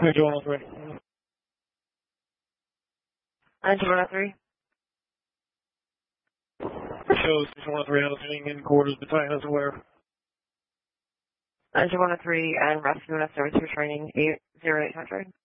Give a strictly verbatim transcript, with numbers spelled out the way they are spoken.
Engine one oh three. Engine one oh three. Shows Engine one oh three altitude in quarters between us where. Engine one oh three and rescue and service for training eight zero eight hundred.